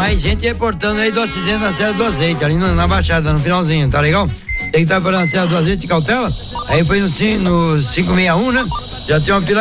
mais gente reportando aí do acidente na Serra do Azeite, ali na Baixada, no finalzinho, tá legal? Tem que estar pela Serra do Azeite de cautela, aí foi no 561, né? Já tem uma fila